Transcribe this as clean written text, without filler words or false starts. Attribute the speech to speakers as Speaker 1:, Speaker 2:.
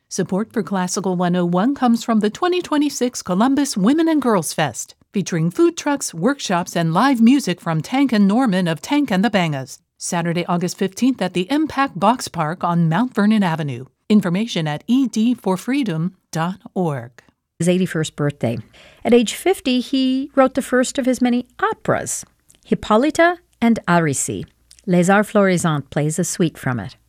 Speaker 1: Support for Classical 101 comes from the 2026 Columbus Women and Girls Fest, featuring food trucks, workshops, and live music from Tank and Norman of Tank and the Bangas. Saturday, August 15th at the Impact Box Park on Mount Vernon Avenue. Information at edforfreedom.org.
Speaker 2: His 81st birthday. At age 50, he wrote the first of his many operas, Hippolyta and Aricie. Les Arts Florissants plays a suite from it.